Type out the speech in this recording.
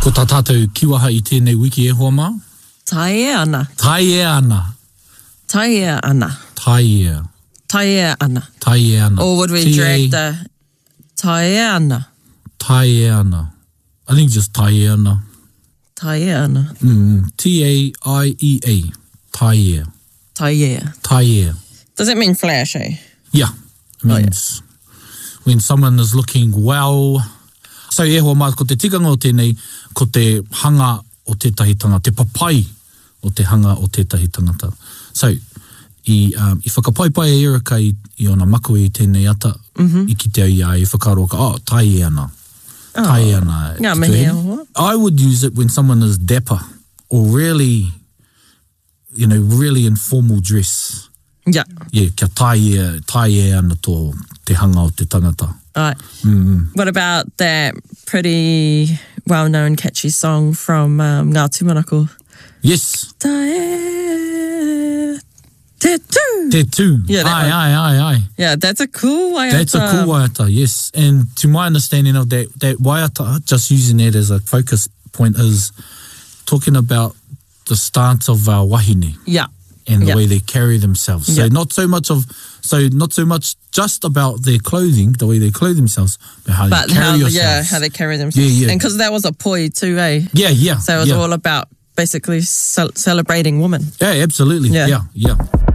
Ko tā tātou kiwaha I tēnei wiki e hoa mā? Tae ana. Tae ana. Tae ana. Tae. Tae ana. Tae ana. Or would we drag the tae ana? Tae ana. I think just tae ana. Tae ana. T-A-I-E-A. Tae. Tae. Tae. Does it mean flash, eh? Yeah. It means when someone is looking well. So e hoa mā, ko te tikanga o tēnei, ko te hanga o tētahi tangata, te papai o te hanga o tētahi tangata. So, I whakapaipai e ira kai I ona maku I tēnei ata, I ki te ia I whakaro ka, tae ana. Tae ana. Ngā mihi e hoa. I would use it when someone is dapper or really, really informal dress. Yeah. Yeah, kia tae ana tō te hanga o te tangata. Right. What about that pretty well-known catchy song from Ngā Tūmanako? Yes. Tae, te tū. Te tū. Yeah, Ai. Yeah, that's a cool waiata. That's a cool waiata, yes. And to my understanding of that waiata, just using that as a focus point, is talking about the stance of our wahine. Yeah. And the way they carry themselves. So not so much just about their clothing, the way they clothe themselves, but how they carry yourselves. Yeah, how they carry themselves. Yeah. And because that was a poi too, eh? Yeah. So it was all about basically celebrating women. Yeah, absolutely. Yeah.